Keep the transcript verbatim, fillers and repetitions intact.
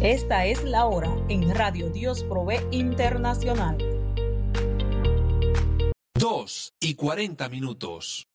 Esta es la hora en Radio Dios Provee Internacional. Dos y cuarenta minutos.